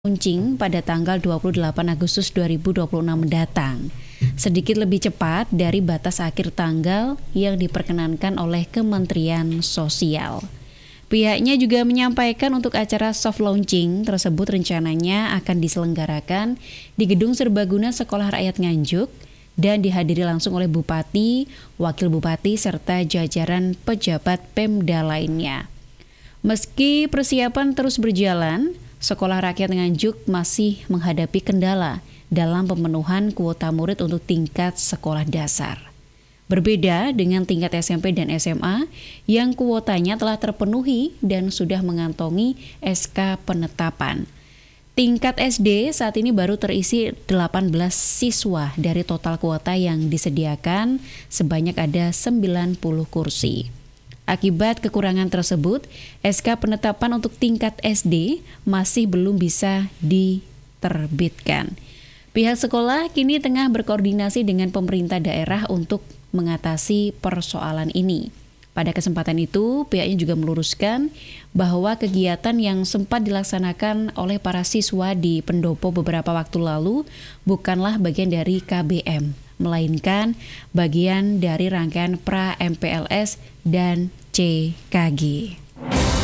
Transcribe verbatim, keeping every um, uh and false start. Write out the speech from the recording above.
launching pada tanggal dua puluh delapan Agustus dua ribu dua puluh enam mendatang, sedikit lebih cepat dari batas akhir tanggal yang diperkenankan oleh Kementerian Sosial. Pihaknya juga menyampaikan untuk acara soft launching tersebut rencananya akan diselenggarakan di Gedung Serbaguna Sekolah Rakyat Nganjuk dan dihadiri langsung oleh Bupati, Wakil Bupati, serta jajaran pejabat Pemda lainnya. Meski persiapan terus berjalan, Sekolah Rakyat Nganjuk masih menghadapi kendala dalam pemenuhan kuota murid untuk tingkat sekolah dasar. Berbeda dengan tingkat S M P dan S M A yang kuotanya telah terpenuhi dan sudah mengantongi S K penetapan. Tingkat S D saat ini baru terisi delapan belas siswa dari total kuota yang disediakan sebanyak ada sembilan puluh kursi. Akibat kekurangan tersebut, S K penetapan untuk tingkat S D masih belum bisa diterbitkan. Pihak sekolah kini tengah berkoordinasi dengan pemerintah daerah untuk mengatasi persoalan ini. Pada kesempatan itu, pihaknya juga meluruskan bahwa kegiatan yang sempat dilaksanakan oleh para siswa di pendopo beberapa waktu lalu bukanlah bagian dari K B M, melainkan bagian dari rangkaian pra M P L S dan C K G.